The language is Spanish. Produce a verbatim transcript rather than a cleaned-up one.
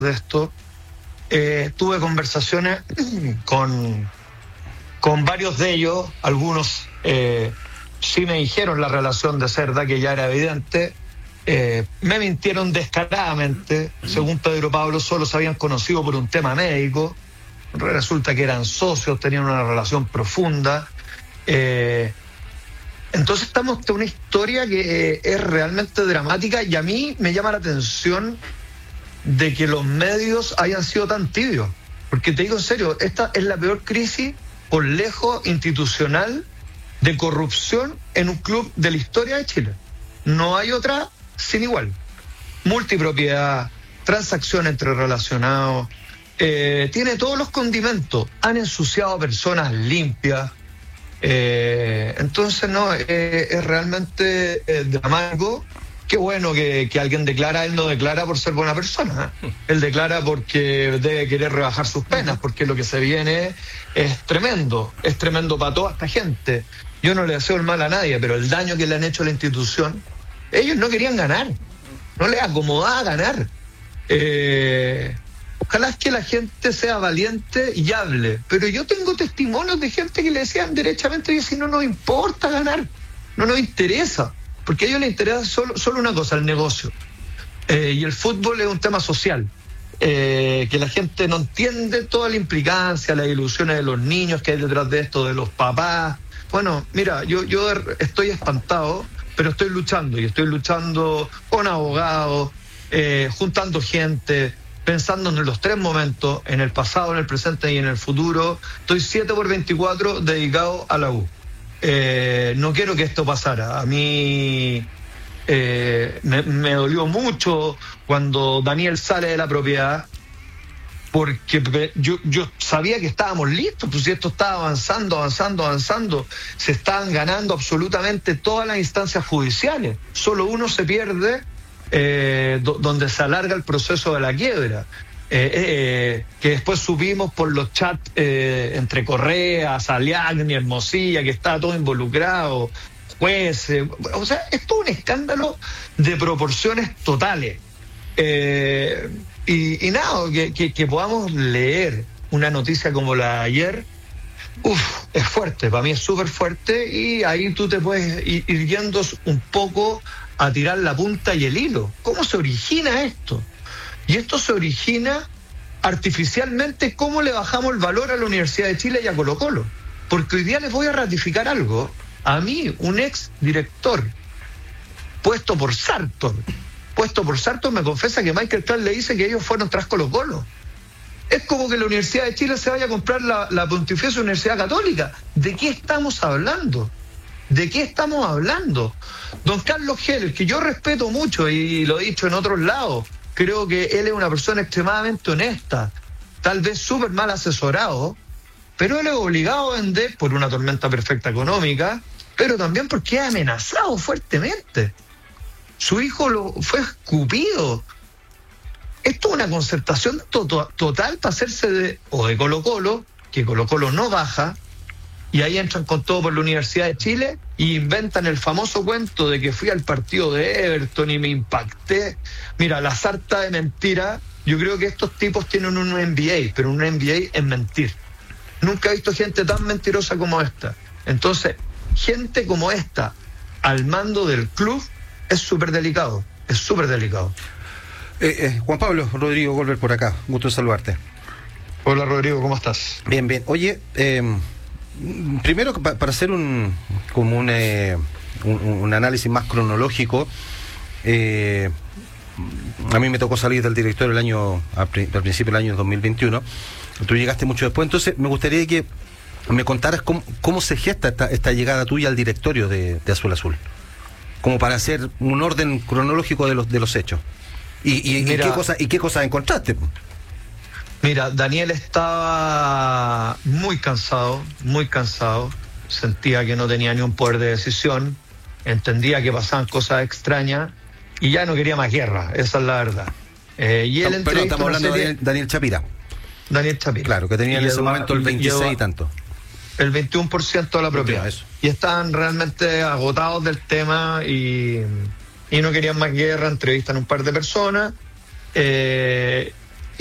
de esto. Eh, tuve conversaciones con, con varios de ellos, algunos eh, sí me dijeron la relación de Cerda, que ya era evidente. Eh, me mintieron descaradamente. Según Pedro Pablo, solo se habían conocido por un tema médico. Resulta que eran socios, tenían una relación profunda. Eh, entonces estamos ante una historia que eh, es realmente dramática, y a mí me llama la atención de que los medios hayan sido tan tibios. Porque te digo en serio, esta es la peor crisis por lejos institucional de corrupción en un club de la historia de Chile. No hay otra sin igual. Multipropiedad, transacción entre relacionados, eh, tiene todos los condimentos. Han ensuciado a personas limpias. Eh, entonces, no, eh, es realmente eh, dramático. Qué bueno que, que alguien declara. Él no declara por ser buena persona, ¿eh? Él declara porque debe querer rebajar sus penas, porque lo que se viene es tremendo, es tremendo para toda esta gente. Yo no le deseo el mal a nadie, pero el daño que le han hecho a la institución, ellos no querían ganar, no les acomodaba ganar. Eh, ojalá es que la gente sea valiente y hable, pero yo tengo testimonios de gente que le decían derechamente que si no nos importa ganar, no nos interesa, porque a ellos les interesa solo, solo una cosa, el negocio. Eh, y el fútbol es un tema social, eh, que la gente no entiende toda la implicancia, las ilusiones de los niños que hay detrás de esto, de los papás. Bueno, mira, yo, yo estoy espantado, pero estoy luchando, y estoy luchando con abogados, eh, juntando gente, pensando en los tres momentos, en el pasado, en el presente y en el futuro. Estoy siete por veinticuatro dedicado a la U. Eh, no quiero que esto pasara. A mí eh, me, me dolió mucho cuando Daniel sale de la propiedad, porque yo, yo sabía que estábamos listos, pues si esto estaba avanzando, avanzando, avanzando, se estaban ganando absolutamente todas las instancias judiciales, solo uno se pierde, eh, do, donde se alarga el proceso de la quiebra, eh, eh, que después subimos por los chats eh, entre Correa, Saliagni, Hermosilla, que estaba todo involucrado, jueces, o sea, es todo un escándalo de proporciones totales. Eh, y, y nada, que, que, que podamos leer una noticia como la de ayer, uf, es fuerte, para mí es súper fuerte, y ahí tú te puedes ir, ir yendo un poco a tirar la punta y el hilo. ¿Cómo se origina esto? Y esto se origina artificialmente. ¿Cómo le bajamos el valor a la Universidad de Chile y a Colo Colo? Porque hoy día les voy a ratificar algo. A mí, un ex director puesto por Sartor, puesto por Sartor me confesa que Michael Clark le dice que ellos fueron tras Colo Colo. Es como que la Universidad de Chile se vaya a comprar la, la Pontificia Universidad Católica. ¿De qué estamos hablando? ¿De qué estamos hablando? Don Carlos Heller, que yo respeto mucho y lo he dicho en otros lados, creo que él es una persona extremadamente honesta, tal vez súper mal asesorado, pero él es obligado a vender por una tormenta perfecta económica, pero también porque es amenazado fuertemente. Su hijo lo fue escupido. Esto es una concertación to- total para hacerse de, o de Colo Colo, que Colo Colo no baja, y ahí entran con todo por la Universidad de Chile y inventan el famoso cuento de que fui al partido de Everton y me impacté. Mira, la sarta de mentira. Yo creo que estos tipos tienen un M B A, pero un M B A es mentir. Nunca he visto gente tan mentirosa como esta. Entonces, gente como esta al mando del club es súper delicado, es súper delicado. Eh, eh, Juan Pablo, Rodrigo Golver por acá, gusto de saludarte. Hola Rodrigo, ¿cómo estás? Bien, bien. Oye, eh, primero pa, para hacer un como un, eh, un, un análisis más cronológico, eh, a mí me tocó salir del directorio el año al principio del año dos mil veintiuno. Tú llegaste mucho después, entonces me gustaría que me contaras cómo, cómo se gesta esta, esta llegada tuya al directorio de, de Azul Azul, como para hacer un orden cronológico de los de los hechos. ¿Y, y, Mira, y qué cosa, y qué cosas encontraste? Mira, Daniel estaba muy cansado, muy cansado, sentía que no tenía ni un poder de decisión, entendía que pasaban cosas extrañas y ya no quería más guerra, esa es la verdad. Eh, y él no, perdón, estamos hablando serie... de Daniel, Daniel Chapira. Daniel Chapira. Claro, que tenía y en ese momento el veintiséis y tanto. El veintiuno por ciento de la propiedad. Eso. Y estaban realmente agotados del tema y, y no querían más guerra, entrevistan a un par de personas. Eh,